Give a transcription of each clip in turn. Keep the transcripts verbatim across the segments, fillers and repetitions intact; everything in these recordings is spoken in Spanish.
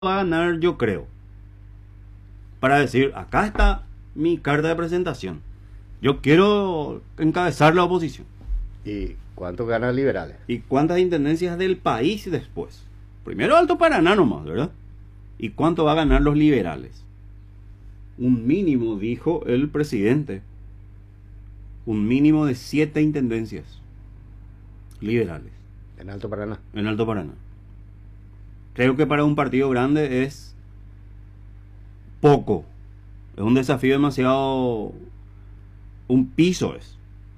va a ganar, yo creo, para decir, acá está mi carta de presentación. Yo quiero encabezar la oposición. ¿Y cuánto ganan liberales? ¿Y cuántas intendencias del país después? Primero Alto Paraná nomás, ¿verdad? ¿Y cuánto va a ganar los liberales? Un mínimo, dijo el presidente. Un mínimo de siete intendencias liberales. En Alto Paraná. En Alto Paraná. Creo que para un partido grande es poco. Es un desafío demasiado... Un piso es.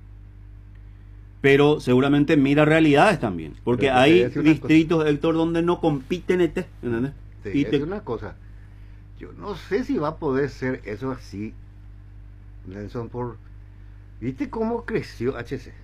Pero seguramente mira realidades también. Porque Pero hay te voy a decir una distritos, cosa. Héctor, donde no compiten este. ¿Entendés? Te Y voy a te- decir una cosa. Yo no sé si va a poder ser eso así, Nelson, por... ¿Viste cómo creció H C?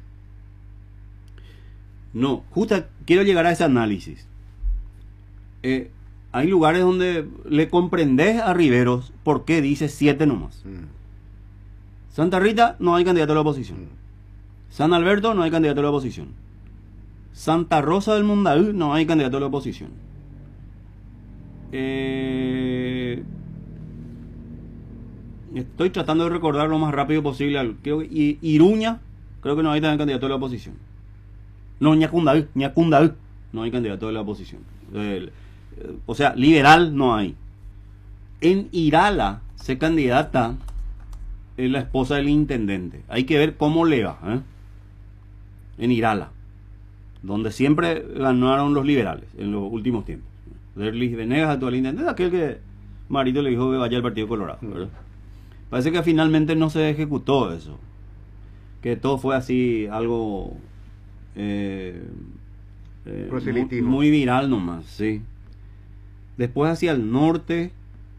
No, justo quiero llegar a ese análisis. Eh, hay lugares donde le comprendes a Riveros por qué dice siete nomás. Mm, Santa Rita no hay candidato a la oposición. mm. San Alberto no hay candidato a la oposición. Santa Rosa del Mundaú no hay candidato a la oposición. Eh, estoy tratando de recordar lo más rápido posible. Creo que I- Iruña, creo que no hay también candidato a la oposición. No, Ñacundaú, Ñacundaú no hay candidato a la oposición. El- eh, o sea, liberal no hay. En Irala se candidata eh, la esposa del intendente. Hay que ver cómo le va, ¿eh? En Irala, donde siempre ganaron los liberales en los últimos tiempos. Derlis Venegas, actual intendente, aquel que Marito le dijo que vaya al Partido Colorado, ¿verdad? Parece que finalmente no se ejecutó eso. Que todo fue así, algo eh, eh, muy, Proselitismo. muy viral nomás, sí. Después hacia el norte,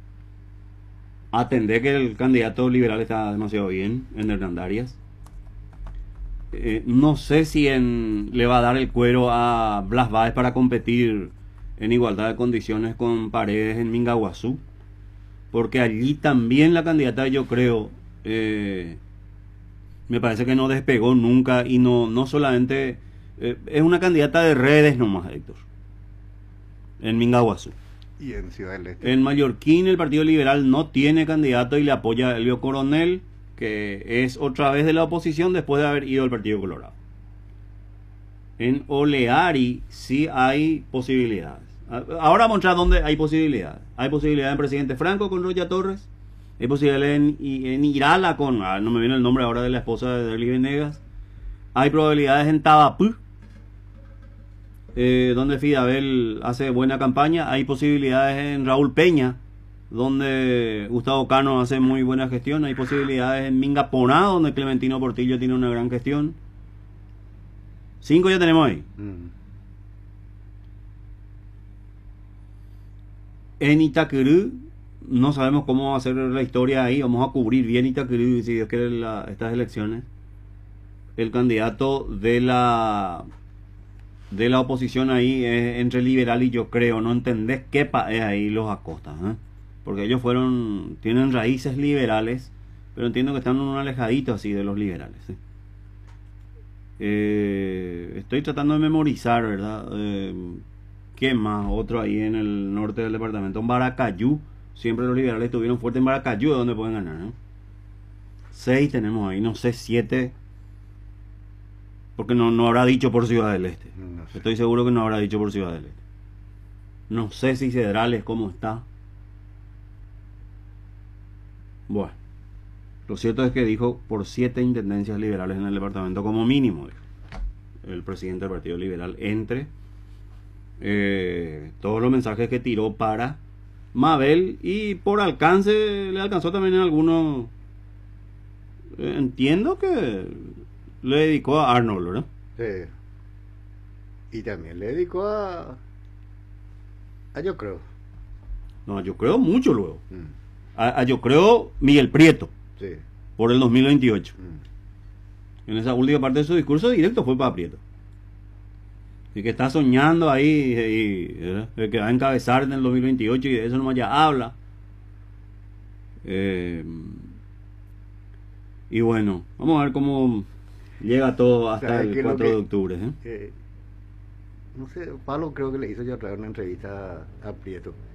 atendé que el candidato liberal está demasiado bien en Hernandarias. Eh, no sé si en, le va a dar el cuero a Blas Báez para competir en igualdad de condiciones con Paredes en Mingaguazú, porque allí también la candidata, yo creo, eh, me parece que no despegó nunca y no, no solamente eh, es una candidata de redes nomás, Héctor, en Mingaguazú. Y en Ciudad del Este. En Mallorquín el Partido Liberal no tiene candidato y le apoya a Elvio Coronel, que es otra vez de la oposición después de haber ido al Partido Colorado. En Oleari sí hay posibilidades. A- Ahora vamos a mostrar dónde hay posibilidades. Hay posibilidades en Presidente Franco con Roya Torres. Hay posibilidades en, y- en Irala con... ah, no me viene el nombre ahora de la esposa de Derlis Venegas. Hay probabilidades en Tabapú, eh, donde Fidabel hace buena campaña. Hay posibilidades en Raúl Peña, donde Gustavo Cano hace muy buena gestión. Hay posibilidades en Mingaponá, donde Clementino Portillo tiene una gran gestión. Cinco ya tenemos ahí. Mm. En Itacurú, no sabemos cómo va a ser la historia ahí. Vamos a cubrir bien Itacurú, si Dios quiere, la- estas elecciones. El candidato de la de la oposición ahí es entre liberal y yo creo. No entendés qué pa es ahí los Acosta, ¿eh? Porque ellos fueron, tienen raíces liberales, pero entiendo que están un alejadito así de los liberales, ¿sí? Eh, estoy tratando de memorizar, ¿verdad? Eh, ¿Qué más? Otro ahí en el norte del departamento, en Baracayú. Siempre los liberales estuvieron fuertes en Baracayú, de donde pueden ganar, ¿no? Seis tenemos ahí, no sé, siete. Porque no, no habrá dicho por Ciudad del Este. No sé. Estoy seguro que no habrá dicho por Ciudad del Este. No sé si Cedrales cómo está. Bueno, lo cierto es que dijo por siete intendencias liberales en el departamento como mínimo, dijo el presidente del Partido Liberal, entre eh, todos los mensajes que tiró para Mabel, y por alcance le alcanzó también en algunos. eh, entiendo que le dedicó a Arnold, ¿verdad? Sí. Y también le dedicó a... a yo creo. No, yo creo mucho luego. Mm. A, a yo creo Miguel Prieto Sí. por el dos mil veintiocho. Mm. En esa última parte de su discurso directo fue para Prieto. Y que está soñando ahí, y, ¿verdad? El que va a encabezar en el dos mil veintiocho y de eso nomás ya habla. Eh, y bueno, vamos a ver cómo llega todo hasta ¿Sabe el qué es lo cuatro de que- octubre, ¿eh? Eh, no sé, Pablo creo que le hizo yo otra vez una entrevista a, a Prieto.